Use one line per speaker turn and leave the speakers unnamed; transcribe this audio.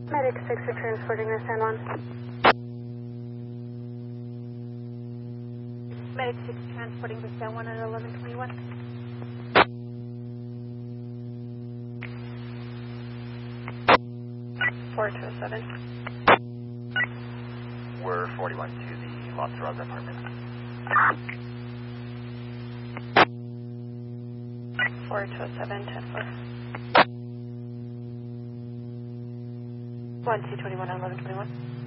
Medic 6 are transporting to San Juan.
Medic 6 transporting to San Juan at 1121.
We're 41 to the Los Rosa apartment.
4207, 10-4. 1 221 on 1121.